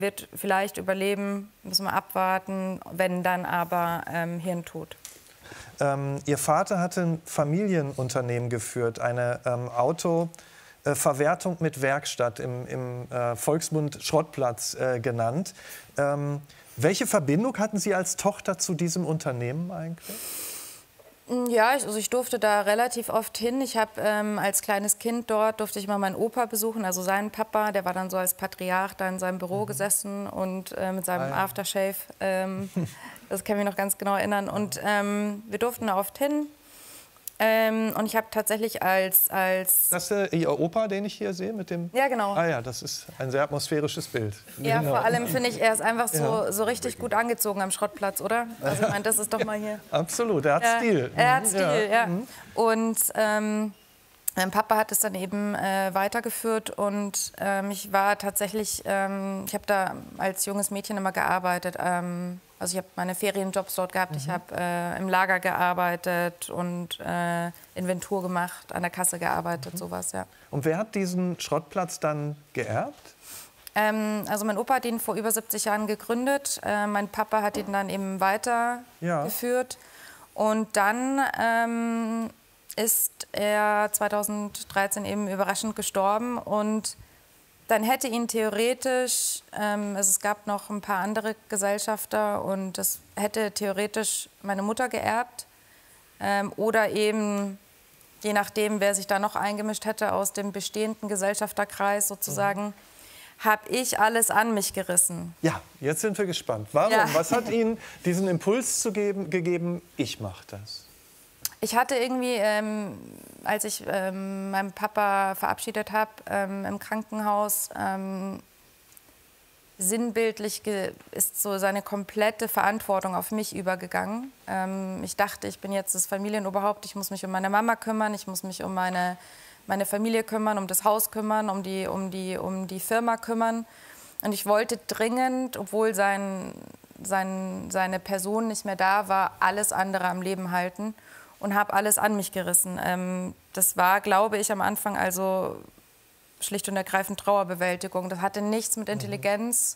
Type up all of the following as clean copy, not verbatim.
wird vielleicht überleben, müssen wir abwarten, wenn dann aber Hirntod. Ihr Vater hatte ein Familienunternehmen geführt, eine Autoverwertung mit Werkstatt, im Volksmund Schrottplatz genannt. Welche Verbindung hatten Sie als Tochter zu diesem Unternehmen eigentlich? Ja, also ich durfte da relativ oft hin. Ich habe als kleines Kind dort, durfte ich mal meinen Opa besuchen, also seinen Papa. Der war dann so als Patriarch da in seinem Büro gesessen und mit seinem Aftershave. Das kann ich mich noch ganz genau erinnern. Und wir durften da oft hin. Und ich habe tatsächlich als... Das ist Ihr Opa, den ich hier sehe? Mit dem Ja, genau. Ah ja, das ist ein sehr atmosphärisches Bild. Ja, genau. Vor allem finde ich, er ist einfach so richtig gut angezogen am Schrottplatz, oder? Also ich meine, das ist doch mal hier... Absolut, er hat Stil. Er hat Stil, ja. Und mein Papa hat es dann eben weitergeführt und ich war tatsächlich... ich habe da als junges Mädchen immer gearbeitet. Also ich habe meine Ferienjobs dort gehabt, ich habe im Lager gearbeitet und Inventur gemacht, an der Kasse gearbeitet, sowas, ja. Und wer hat diesen Schrottplatz dann geerbt? Also mein Opa hat ihn vor über 70 Jahren gegründet, mein Papa hat ihn dann eben weitergeführt und dann ist er 2013 eben überraschend gestorben und dann hätte ihn theoretisch, es gab noch ein paar andere Gesellschafter und das hätte theoretisch meine Mutter geerbt oder eben, je nachdem, wer sich da noch eingemischt hätte aus dem bestehenden Gesellschafterkreis sozusagen, habe ich alles an mich gerissen. Ja, jetzt sind wir gespannt. Warum? Ja. Was hat Ihnen diesen Impuls gegeben, ich mache das? Ich hatte irgendwie, als ich meinen Papa verabschiedet habe im Krankenhaus, sinnbildlich ist so seine komplette Verantwortung auf mich übergegangen. Ich dachte, ich bin jetzt das Familienoberhaupt, ich muss mich um meine Mama kümmern, ich muss mich um meine Familie kümmern, um das Haus kümmern, um die Firma kümmern. Und ich wollte dringend, obwohl seine Person nicht mehr da war, alles andere am Leben halten. Und habe alles an mich gerissen. Das war, glaube ich, am Anfang also schlicht und ergreifend Trauerbewältigung. Das hatte nichts mit Intelligenz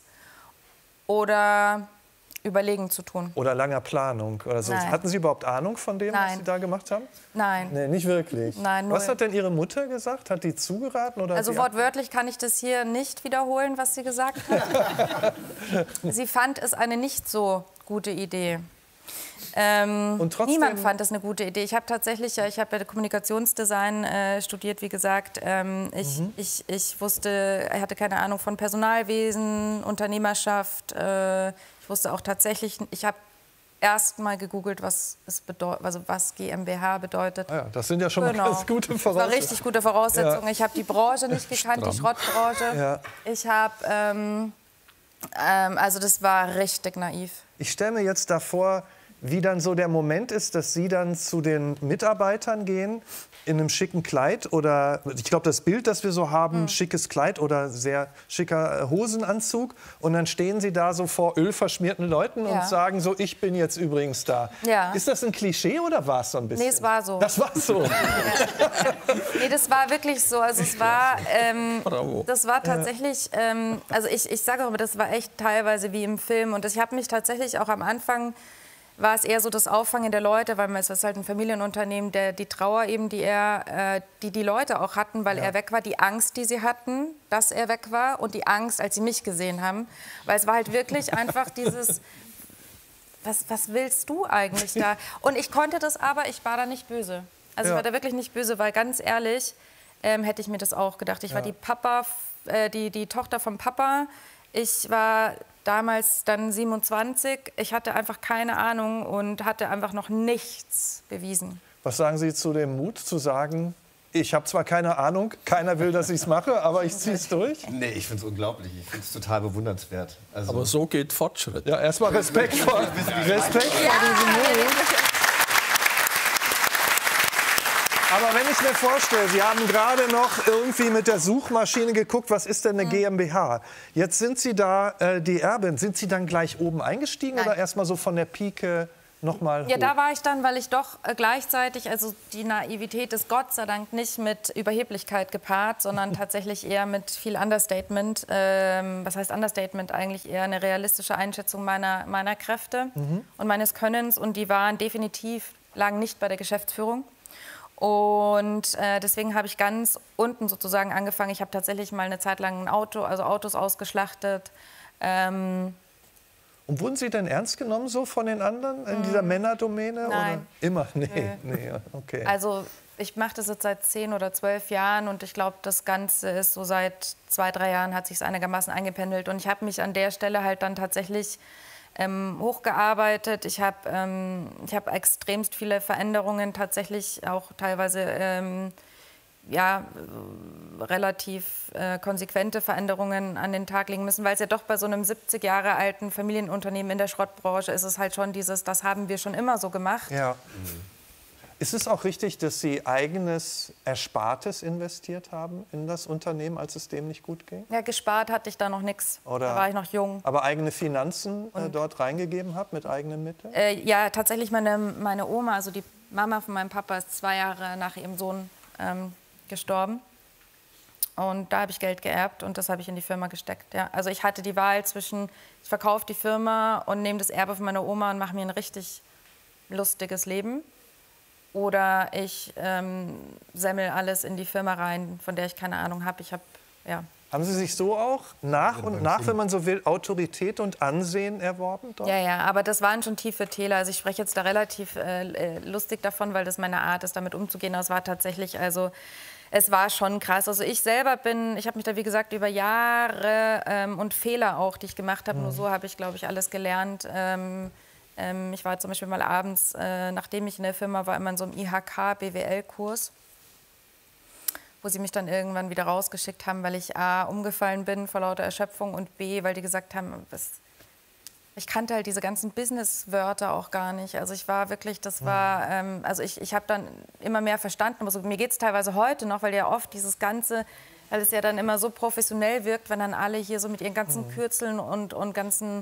oder Überlegen zu tun. Oder langer Planung oder so. Nein. Hatten Sie überhaupt Ahnung von dem, was Sie da gemacht haben? Nein. Nee, nicht wirklich. Nein, null. Was hat denn Ihre Mutter gesagt? Hat die zugeraten? Oder also wortwörtlich kann ich das hier nicht wiederholen, was sie gesagt hat. Sie fand es eine nicht so gute Idee. Und trotzdem, niemand fand das eine gute Idee. Ich habe tatsächlich, ich habe ja Kommunikationsdesign studiert, wie gesagt. Ich wusste, er hatte keine Ahnung von Personalwesen, Unternehmerschaft. Ich wusste auch tatsächlich, ich habe erst mal gegoogelt, was GmbH bedeutet. Ah ja, das sind ja schon mal ganz gute Voraussetzungen. Das war richtig gute Voraussetzungen. Ja. Ich habe die Branche nicht gekannt, die Schrottbranche. Ja. Ich habe, also das war richtig naiv. Ich stelle mir jetzt davor, wie dann so der Moment ist, dass Sie dann zu den Mitarbeitern gehen in einem schicken Kleid oder, ich glaube, das Bild, das wir so haben, schickes Kleid oder sehr schicker Hosenanzug und dann stehen Sie da so vor ölverschmierten Leuten und sagen so, ich bin jetzt übrigens da. Ja. Ist das ein Klischee oder war es so ein bisschen? Nee, es war so. Das war so? Nee, das war wirklich so. Also es war, das war tatsächlich, also ich sage auch immer, das war echt teilweise wie im Film und ich habe mich tatsächlich auch am Anfang, war es eher so das Auffangen der Leute, weil es ist halt ein Familienunternehmen, die Trauer eben, die Leute auch hatten, weil er weg war, die Angst, die sie hatten, dass er weg war und die Angst, als sie mich gesehen haben, weil es war halt wirklich einfach dieses, was willst du eigentlich da? Und ich konnte das aber, ich war da nicht böse. Also ich war da wirklich nicht böse, weil ganz ehrlich, hätte ich mir das auch gedacht. Ich war die Tochter vom Papa, ich war damals dann 27. Ich hatte einfach keine Ahnung und hatte einfach noch nichts bewiesen. Was sagen Sie zu dem Mut, zu sagen, ich habe zwar keine Ahnung, keiner will, dass ich es mache, aber ich ziehe es durch? Nee, ich finde es unglaublich. Ich finde es total bewundernswert. Also aber so geht Fortschritt. Ja, erstmal Respekt vor diesem Mut. Aber wenn ich mir vorstelle, Sie haben gerade noch irgendwie mit der Suchmaschine geguckt, was ist denn eine GmbH? Jetzt sind Sie da die Erbin. Sind Sie dann gleich oben eingestiegen oder erst mal so von der Pike nochmal Ja, da war ich dann, weil ich doch gleichzeitig, also die Naivität ist Gott sei Dank nicht mit Überheblichkeit gepaart, sondern tatsächlich eher mit viel Understatement. Was heißt Understatement? Eigentlich eher eine realistische Einschätzung meiner Kräfte und meines Könnens. Und die lagen nicht bei der Geschäftsführung. Und deswegen habe ich ganz unten sozusagen angefangen. Ich habe tatsächlich mal eine Zeit lang Autos ausgeschlachtet. Und wurden Sie denn ernst genommen so von den anderen in dieser Männerdomäne? Nein. Oder? Immer? Nee, okay. Also ich mache das jetzt seit 10 oder 12 Jahren und ich glaube, das Ganze ist so seit 2, 3 Jahren hat sich einigermaßen eingependelt. Und ich habe mich an der Stelle halt dann tatsächlich hochgearbeitet. Ich hab extremst viele Veränderungen, tatsächlich auch teilweise relativ konsequente Veränderungen an den Tag legen müssen, weil es ja doch bei so einem 70 Jahre alten Familienunternehmen in der Schrottbranche ist es halt schon das haben wir schon immer so gemacht. Ja. Ist es auch richtig, dass Sie eigenes Erspartes investiert haben in das Unternehmen, als es dem nicht gut ging? Ja, gespart hatte ich da noch nichts. Da war ich noch jung. Aber eigene Finanzen dort reingegeben habe mit eigenen Mitteln? Ja, tatsächlich meine Oma, also die Mama von meinem Papa, ist 2 Jahre nach ihrem Sohn gestorben. Und da habe ich Geld geerbt und das habe ich in die Firma gesteckt. Ja. Also ich hatte die Wahl zwischen, ich verkaufe die Firma und nehme das Erbe von meiner Oma und mache mir ein richtig lustiges Leben. Oder ich semmel alles in die Firma rein, von der ich keine Ahnung habe. Haben Sie sich so auch nach und nach, wenn man so will, Autorität und Ansehen erworben? Dort? Ja, aber das waren schon tiefe Täler. Also ich spreche jetzt da relativ lustig davon, weil das meine Art ist, damit umzugehen. Aber es war tatsächlich, es war schon krass. Also ich selber ich habe mich da, wie gesagt, über Jahre und Fehler auch, die ich gemacht habe, nur so habe ich, glaube ich, alles gelernt. Ich war zum Beispiel mal abends, nachdem ich in der Firma war, immer in so einem IHK-BWL-Kurs, wo sie mich dann irgendwann wieder rausgeschickt haben, weil ich A, umgefallen bin vor lauter Erschöpfung und B, weil die gesagt haben, ich kannte halt diese ganzen Business-Wörter auch gar nicht. Also ich war wirklich, ich habe dann immer mehr verstanden. Also mir geht es teilweise heute noch, weil ja oft dieses Ganze, weil es ja dann immer so professionell wirkt, wenn dann alle hier so mit ihren ganzen Kürzeln und ganzen,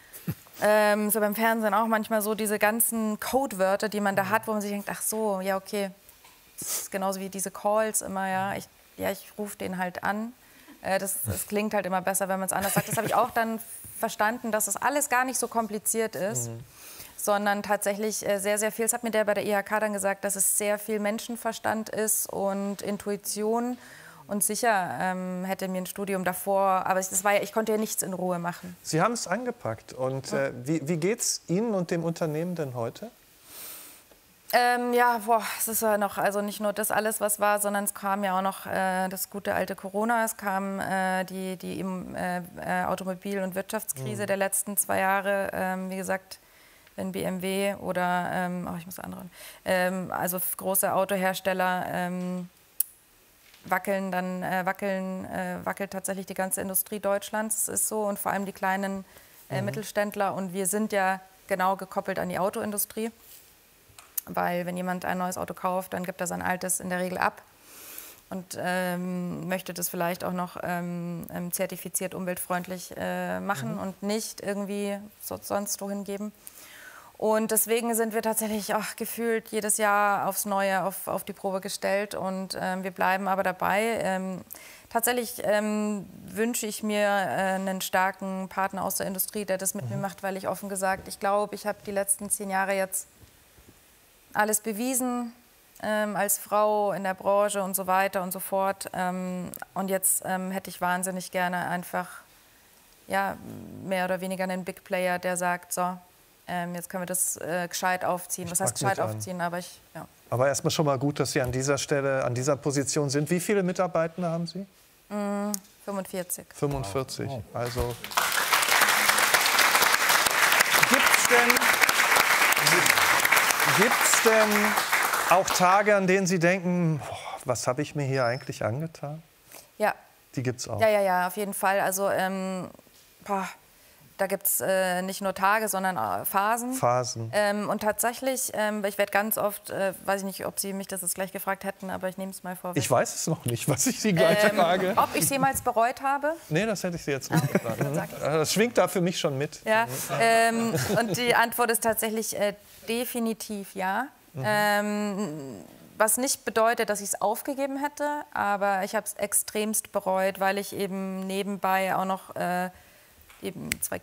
so beim Fernsehen auch manchmal so diese ganzen Codewörter, die man da hat, wo man sich denkt, ach so, ja okay. Das ist genauso wie diese Calls immer, ja. Ich rufe den halt an. Das klingt halt immer besser, wenn man es anders sagt. Das habe ich auch dann verstanden, dass das alles gar nicht so kompliziert ist, sondern tatsächlich sehr, sehr viel. Das hat mir der bei der IHK dann gesagt, dass es sehr viel Menschenverstand ist und Intuition. Und sicher hätte mir ein Studium davor, aber ich konnte ja nichts in Ruhe machen. Sie haben es angepackt. Und wie geht es Ihnen und dem Unternehmen denn heute? Es ist ja noch, also nicht nur das alles, was war, sondern es kam ja auch noch das gute alte Corona, es kam die Automobil- und Wirtschaftskrise der letzten 2 Jahre, wie gesagt, wenn BMW oder, also große Autohersteller wackelt tatsächlich die ganze Industrie Deutschlands, es ist so, und vor allem die kleinen Mittelständler, und wir sind ja genau gekoppelt an die Autoindustrie. Weil wenn jemand ein neues Auto kauft, dann gibt er sein altes in der Regel ab und möchte das vielleicht auch noch zertifiziert umweltfreundlich machen und nicht irgendwie sonst wohin geben. Und deswegen sind wir tatsächlich gefühlt jedes Jahr aufs Neue auf die Probe gestellt und wir bleiben aber dabei. Tatsächlich wünsche ich mir einen starken Partner aus der Industrie, der das mit mir macht, weil ich offen gesagt, ich glaube, ich habe die letzten 10 Jahre jetzt alles bewiesen, als Frau in der Branche und so weiter und so fort. Und jetzt hätte ich wahnsinnig gerne einfach mehr oder weniger einen Big Player, der sagt, so, jetzt können wir das gescheit aufziehen. Was heißt gescheit aufziehen? Aber erstmal schon mal gut, dass Sie an dieser Stelle, an dieser Position sind. Wie viele Mitarbeitende haben Sie? 45. 45. Wow. Also gibt's denn auch Tage, an denen Sie denken, was habe ich mir hier eigentlich angetan? Ja. Die gibt's auch. Ja, auf jeden Fall. Also da gibt es nicht nur Tage, sondern Phasen. Und tatsächlich, ich werde ganz oft, weiß ich nicht, ob Sie mich das jetzt gleich gefragt hätten, aber ich nehme es mal vorweg. Ich weiß es noch nicht, was ich Sie gleich frage. Ob ich es jemals bereut habe? Nee, das hätte ich Sie jetzt nicht gefragt. Das schwingt da für mich schon mit. Ja, und die Antwort ist tatsächlich definitiv ja. Was nicht bedeutet, dass ich es aufgegeben hätte, aber ich habe es extremst bereut, weil ich eben nebenbei auch noch eben 2